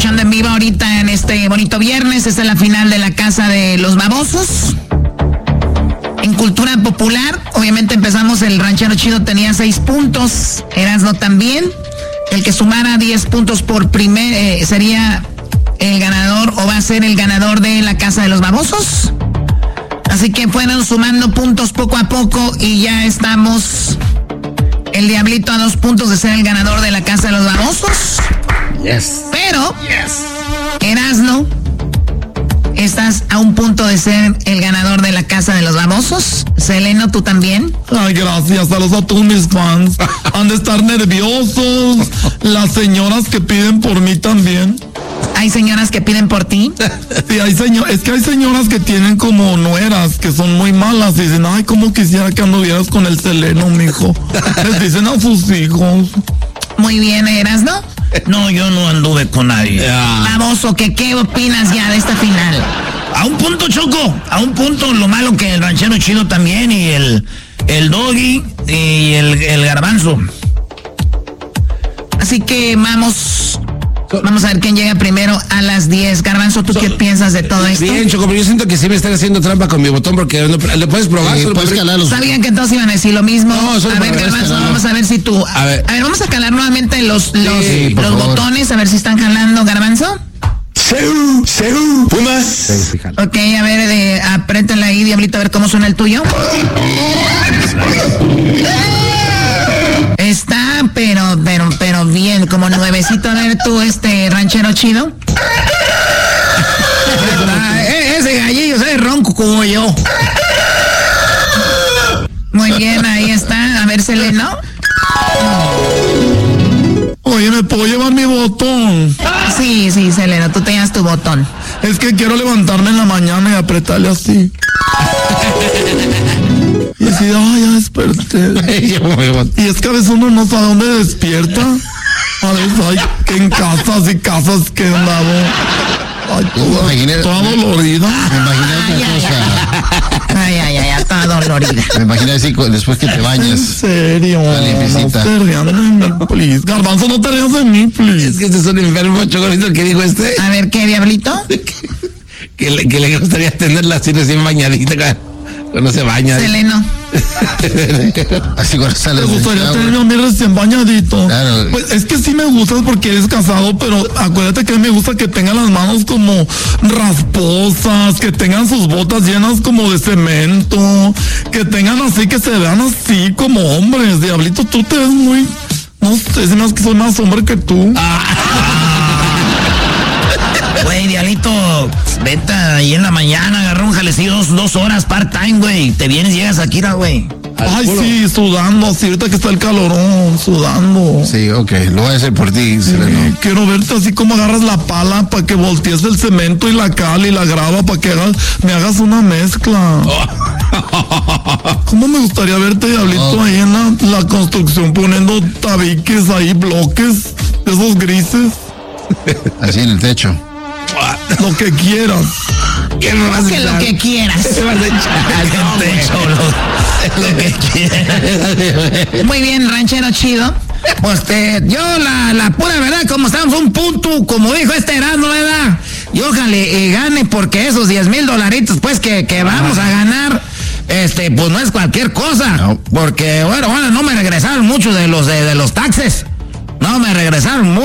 escuchando en vivo ahorita en este bonito viernes. Esta es la final de la Casa de los Babosos. En cultura popular, obviamente empezamos, el ranchero chido tenía 6 puntos, Erasmo también. El que sumara 10 puntos por sería el ganador o va a ser el ganador de la Casa de los Babosos. Así que fueron sumando puntos poco a poco y ya estamos el Diablito a 2 puntos de ser el ganador de la Casa de los Babosos. Yes. Pero, Erasmo, estás a 1 punto de ser el ganador de la Casa de los Babosos. Seleno, ¿tú también? Ay, gracias. Saludos a todos mis fans. Han de estar nerviosos. Las señoras que piden por mí también. ¿Hay señoras que piden por ti? Sí, es que hay señoras que tienen como nueras, que son muy malas. Y dicen, ay, cómo quisiera que anduvieras con el Seleno, mijo. Les dicen a sus hijos. Muy bien, Erasmo. No, yo no anduve con nadie. Baboso, ¿qué opinas ya de esta final? A 1 punto, Choco. A 1 punto, lo malo que el ranchero chido también y el Doggy y el Garbanzo. Así que vamos a ver quién llega primero a las 10. Garbanzo, ¿tú qué piensas de todo esto? Bien, Choco, pero yo siento que sí me están haciendo trampa con mi botón porque ¿le puedes probar? Puedes calarlo. Sabían que todos iban a decir lo mismo. No, a ver, Garbanzo, vamos a ver si tú... A ver, vamos a calar nuevamente los botones, a ver si están jalando, Garbanzo. Seguro. Pumas. Ok, a ver, apriétale ahí, Diablito, a ver cómo suena el tuyo. Está, pero bien, como nuevecito. A ver tú, ranchero chido. Ese gallillo es ronco como yo. Muy bien, ahí está. A ver, Seleno. Oye, ¿me puedo llevar mi botón? Sí, Seleno, tú tenías tu botón. Es que quiero levantarme en la mañana y apretarle así. Y así, ay, ya desperté. Y es que a veces uno no sabe dónde despierta. A veces hay que en casas y casas que andaba. Ay, toda dolorida. Me imaginé otra cosa. Ay, toda dolorida. Me imaginé así después que te bañas. En serio. La limpiecita. No te rías de mí, please. Garbanzo, no te rías de mí, please. Es que este es un enfermo, Choco, ¿viste lo que dijo este? A ver, ¿qué, Diablito? que le gustaría tenerla así recién bañadita cuando se baña. Seleno. Así cuando sale. Me gustaría tenerme a mí recién bañadito. Claro. Pues es que sí me gustas porque eres casado, pero acuérdate que me gusta que tengan las manos como rasposas, que tengan sus botas llenas como de cemento, que tengan así, que se vean así como hombres. Diablito, tú te ves muy... No sé, se me hace que soy más hombre que tú. Güey, Diablito, vete ahí en la mañana, agarra un jalecillo 2 horas part-time, güey. Te vienes, llegas aquí, güey. Ay, sí, sudando, así ahorita que está el calorón, sudando. Sí, ok, lo voy a hacer por ti, Seleno. Quiero verte así como agarras la pala para que voltees el cemento y la cal y la grava para que me hagas una mezcla. ¿Cómo me gustaría verte, Diablito, ahí en la construcción poniendo tabiques ahí, bloques, esos grises? Así en el techo. Lo que quieras. ¿Qué me vas a echar? Lo que quieras. ¿Qué me vas a echar? Lo que quieras. Muy bien, ranchero chido. Pues yo la pura verdad, como estamos 1 punto, como dijo Erasmo, ¿verdad? Y ojalá gane, porque esos $10,000 pues que vamos a ganar, pues no es cualquier cosa. No. Porque bueno, no me regresaron mucho de los taxes. No me regresaron mucho.